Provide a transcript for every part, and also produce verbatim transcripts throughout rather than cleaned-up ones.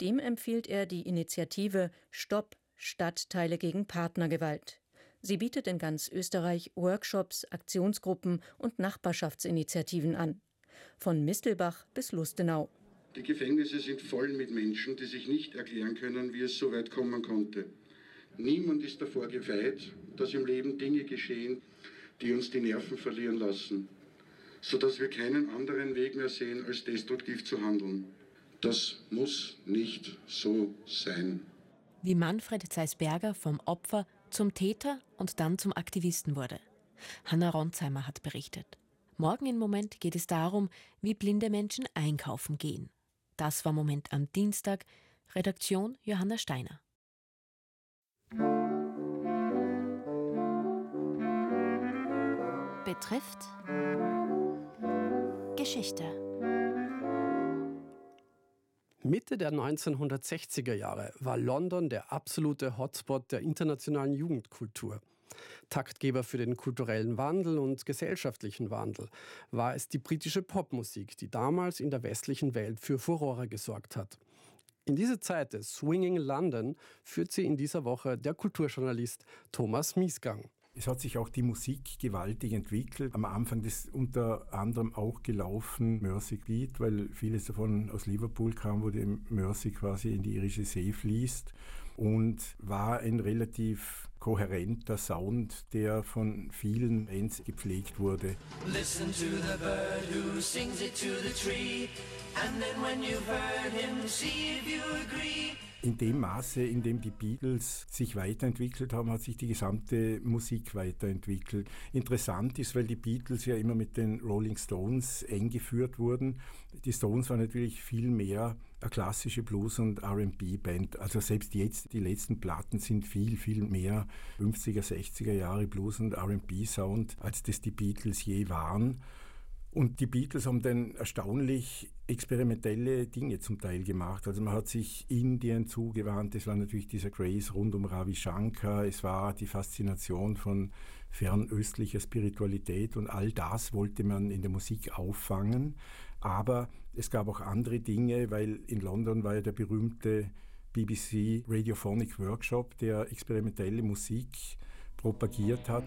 Dem empfiehlt er die Initiative Stopp Stadtteile gegen Partnergewalt. Sie bietet in ganz Österreich Workshops, Aktionsgruppen und Nachbarschaftsinitiativen an. Von Mistelbach bis Lustenau. Die Gefängnisse sind voll mit Menschen, die sich nicht erklären können, wie es so weit kommen konnte. Niemand ist davor gefeit, dass im Leben Dinge geschehen, die uns die Nerven verlieren lassen, sodass wir keinen anderen Weg mehr sehen, als destruktiv zu handeln. Das muss nicht so sein. Wie Manfred Zeisberger vom Opfer zum Täter und dann zum Aktivisten wurde. Hanna Ronsheimer hat berichtet. Morgen im Moment geht es darum, wie blinde Menschen einkaufen gehen. Das war Moment am Dienstag. Redaktion Johanna Steiner. Betrifft Geschichte. Mitte der neunzehnhundertsechziger Jahre war London der absolute Hotspot der internationalen Jugendkultur. Taktgeber für den kulturellen Wandel und gesellschaftlichen Wandel war es die britische Popmusik, die damals in der westlichen Welt für Furore gesorgt hat. In diese Zeit des Swinging London führt sie in dieser Woche der Kulturjournalist Thomas Miesgang. Es hat sich auch die Musik gewaltig entwickelt. Am Anfang ist unter anderem auch gelaufen Mersey Beat, weil vieles davon aus Liverpool kam, wo die Mersey quasi in die irische See fließt, und war ein relativ kohärenter Sound, der von vielen Bands gepflegt wurde. Listen to the bird who sings it to the tree, and then when you've heard him, see if you agree. In dem Maße, in dem die Beatles sich weiterentwickelt haben, hat sich die gesamte Musik weiterentwickelt. Interessant ist, weil die Beatles ja immer mit den Rolling Stones eng geführt wurden. Die Stones waren natürlich viel mehr eine klassische Blues- und R and B-Band. Also selbst jetzt, die letzten Platten sind viel, viel mehr fünfziger, sechziger Jahre Blues- und R and B-Sound, als das die Beatles je waren. Und die Beatles haben dann erstaunlich experimentelle Dinge zum Teil gemacht. Also man hat sich Indien zugewandt, es war natürlich dieser Craze rund um Ravi Shankar, es war die Faszination von fernöstlicher Spiritualität, und all das wollte man in der Musik auffangen. Aber es gab auch andere Dinge, weil in London war ja der berühmte B B C Radiophonic Workshop, der experimentelle Musik propagiert hat.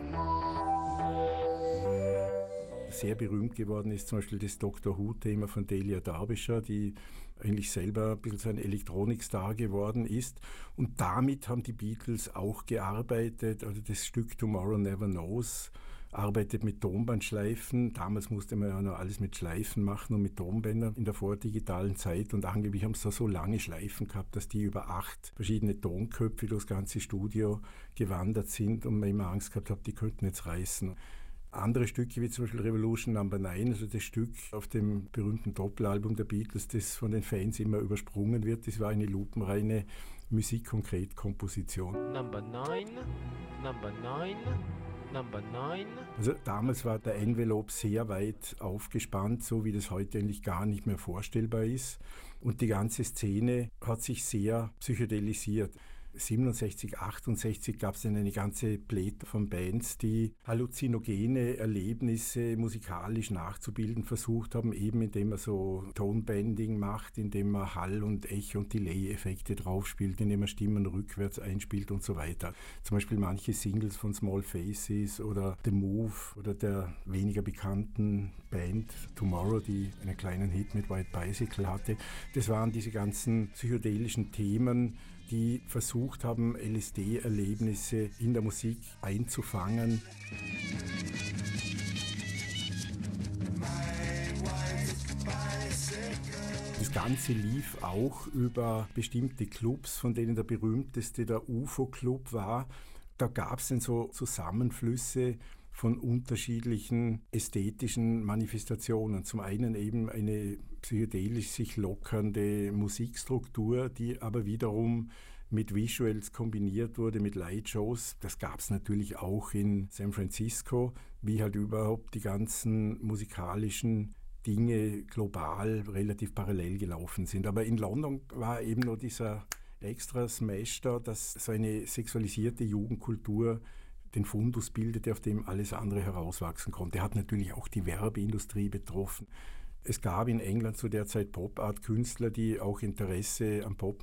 Sehr berühmt geworden ist zum Beispiel das Doctor Who-Thema von Delia Derbyshire, die eigentlich selber ein bisschen so ein Elektronikstar geworden ist. Und damit haben die Beatles auch gearbeitet. Also das Stück Tomorrow Never Knows arbeitet mit Tonbandschleifen. Damals musste man ja noch alles mit Schleifen machen und mit Tonbändern in der vordigitalen Zeit. Und angeblich haben sie da so lange Schleifen gehabt, dass die über acht verschiedene Tonköpfe durchs ganze Studio gewandert sind und man immer Angst gehabt hat, die könnten jetzt reißen. Andere Stücke, wie zum Beispiel Revolution Number Nine, also das Stück auf dem berühmten Doppelalbum der Beatles, das von den Fans immer übersprungen wird, das war eine lupenreine Musik-Konkret-Komposition. Number Nine, Number Nine, Number Nine. Also damals war der Envelope sehr weit aufgespannt, so wie das heute eigentlich gar nicht mehr vorstellbar ist. Und die ganze Szene hat sich sehr psychedelisiert. siebenundsechzig, achtundsechzig gab es dann eine ganze Plätte von Bands, die halluzinogene Erlebnisse musikalisch nachzubilden versucht haben, eben indem man so Tonbending macht, indem man Hall- und Echo- und Delay-Effekte draufspielt, indem man Stimmen rückwärts einspielt und so weiter. Zum Beispiel manche Singles von Small Faces oder The Move oder der weniger bekannten Band Tomorrow, die einen kleinen Hit mit White Bicycle hatte. Das waren diese ganzen psychedelischen Themen, die versucht haben, L S D-Erlebnisse in der Musik einzufangen. Das Ganze lief auch über bestimmte Clubs, von denen der berühmteste der U F O-Club war. Da gab es dann so Zusammenflüsse von unterschiedlichen ästhetischen Manifestationen. Zum einen eben eine psychedelisch sich lockernde Musikstruktur, die aber wiederum mit Visuals kombiniert wurde, mit Lightshows. Das gab es natürlich auch in San Francisco, wie halt überhaupt die ganzen musikalischen Dinge global relativ parallel gelaufen sind. Aber in London war eben nur dieser extra Smash da, dass so eine sexualisierte Jugendkultur den Fundus bildete, auf dem alles andere herauswachsen konnte. Er hat natürlich auch die Werbeindustrie betroffen. Es gab in England zu der Zeit Pop-Art-Künstler, die auch Interesse am Popmusik